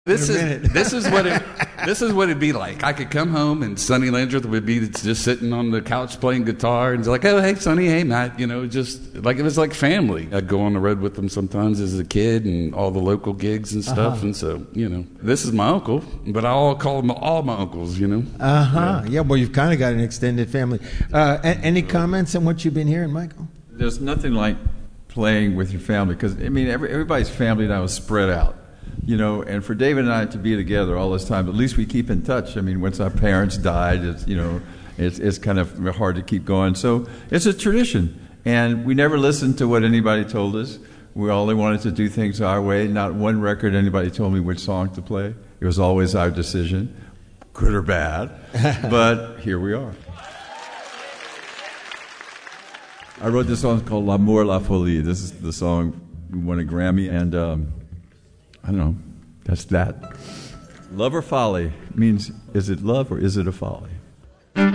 This is what it'd be like. I could come home and Sonny Landreth would be just sitting on the couch playing guitar and it's like, oh, hey, Sonny, hey, Matt, just like it was like family. I'd go on the road with them sometimes as a kid and all the local gigs and stuff. And so, this is my uncle, but I'll call them all my uncles, Yeah, well, you've kind of got an extended family. Any comments on what you've been hearing, Michael? There's nothing like playing with your family because, everybody's family now is spread out. And for David and I to be together all this time, at least we keep in touch. Once our parents died, it's kind of hard to keep going. So it's a tradition, and we never listened to what anybody told us. We only wanted to do things our way. Not one record anybody told me which song to play. It was always our decision, good or bad. But here we are. I wrote this song called L'amour, la folie. This is the song we won a Grammy, and I don't know. That's that. Love or folly means, is it love or is it a folly?